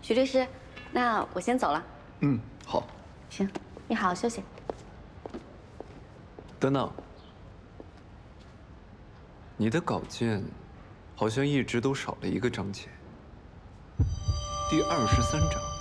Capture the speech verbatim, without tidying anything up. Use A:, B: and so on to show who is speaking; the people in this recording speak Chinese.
A: 徐律师，那我先走了。
B: 嗯，好。
A: 行，你好好休息。
C: 德娜，你的稿件好像一直都少了一个章节，第二十三章。